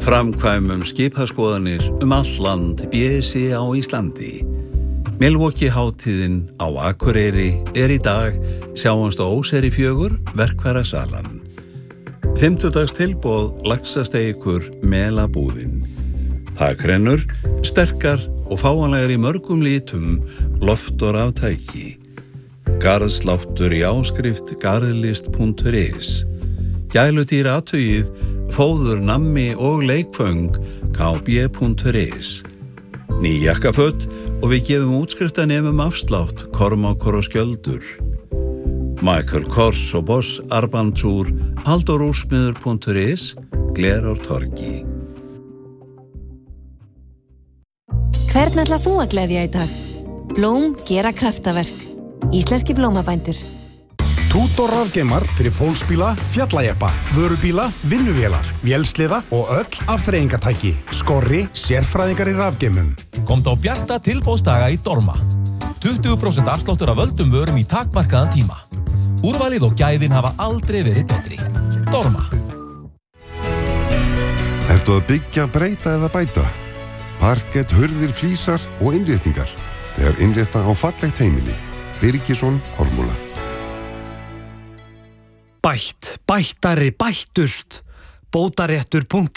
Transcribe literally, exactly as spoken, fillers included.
Framkvæmum skipaskoðanir um allt land B S I á Íslandi. Milwaukee hátíðin á Akureyri er í dag, sjáumst á Óseyri fjögur, verkfærasalan. Fimmtudags tilboð laxasteikur melabúðin. Þakrennur, sterkar og fáanlegar í mörgum litum, loft og raftæki. Garðsláttur í áskrift garðlist punktur is. Gæludýr athugið, fóður, nammi og leikföng k b punktur is. Ný jakkaföt og við gefum útskriftanemum afslátt, Kormákur og Skjöldur. Michael Kors og Boss armbandsúr, halldórúrsmiður punktur is, Glerártorgi. Hvern ætlar þú að gleðja í dag? Blóm gera kraftaverk. Íslenski blómabændur. Tútor rafgeimar fyrir fólksbíla, fjallajeppa, vörubíla, vinnuvélar, vélsliða og öll afþreyingatæki. Skorri, sérfræðingar í rafgeimum. Komdu á bjarta tilboðsdaga í Dorma. tuttugu prósent afsláttur af öllum vörum í takmarkaðan tíma. Úrvalið og gæðin hafa aldrei verið betri. Dorma. Ertu að byggja, breyta eða bæta? Parkett, hurðir, flísar og innréttingar. Þegar innrétta á fallegt heimili. Birgisson, Ármúla. Bætt, bættari, bættust. Bótaréttur punktur is